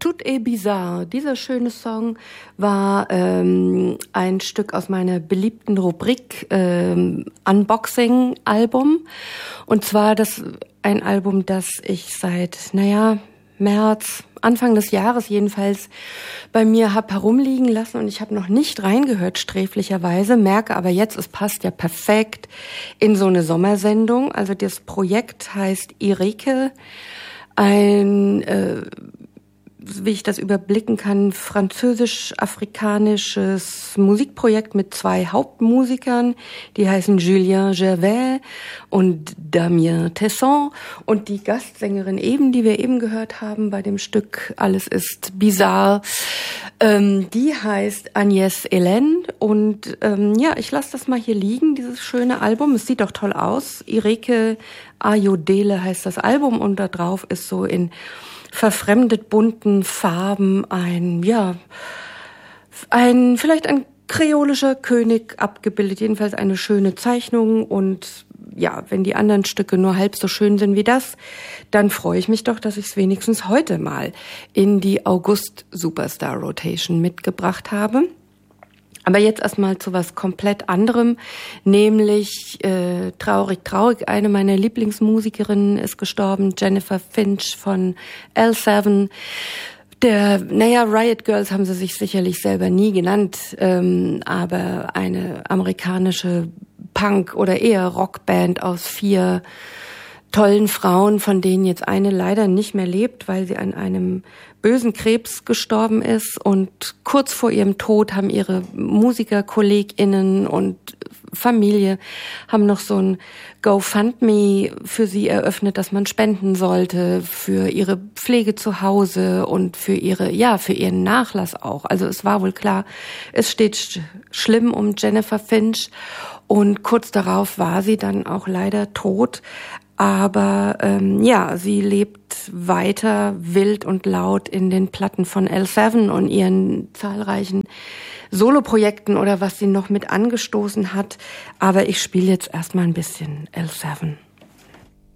Tout est bizarre. Dieser schöne Song war ein Stück aus meiner beliebten Rubrik Unboxing-Album. Und zwar ein Album, das ich seit, März, Anfang des Jahres jedenfalls bei mir hab herumliegen lassen und ich habe noch nicht reingehört, sträflicherweise, merke aber jetzt, es passt ja perfekt in so eine Sommersendung. Also das Projekt heißt Ireke, wie ich das überblicken kann, französisch-afrikanisches Musikprojekt mit 2 Hauptmusikern, die heißen Julien Gervais und Damien Tesson, und die Gastsängerin die wir eben gehört haben bei dem Stück Alles ist bizarre, die heißt Agnès Hélène, und ich lasse das mal hier liegen, dieses schöne Album. Es sieht doch toll aus. Ireke Ayodele heißt das Album, und da drauf ist so in verfremdet bunten Farben vielleicht ein kreolischer König abgebildet, jedenfalls eine schöne Zeichnung. Und ja, wenn die anderen Stücke nur halb so schön sind wie das, dann freue ich mich doch, dass ich es wenigstens heute mal in die August Superstar Rotation mitgebracht habe. Aber jetzt erstmal zu was komplett anderem, nämlich traurig, eine meiner Lieblingsmusikerinnen ist gestorben, Jennifer Finch von L7. Riot Girls haben sie sich sicherlich selber nie genannt, aber eine amerikanische Punk- oder eher Rockband aus 4 tollen Frauen, von denen jetzt eine leider nicht mehr lebt, weil sie an einem bösen Krebs gestorben ist, und kurz vor ihrem Tod haben ihre MusikerkollegInnen und Familie haben noch so ein GoFundMe für sie eröffnet, dass man spenden sollte für ihre Pflege zu Hause und für ihren Nachlass auch. Also es war wohl klar, es steht schlimm um Jennifer Finch, und kurz darauf war sie dann auch leider tot. Aber sie lebt weiter wild und laut in den Platten von L7 und ihren zahlreichen Soloprojekten oder was sie noch mit angestoßen hat. Aber ich spiele jetzt erstmal ein bisschen L7.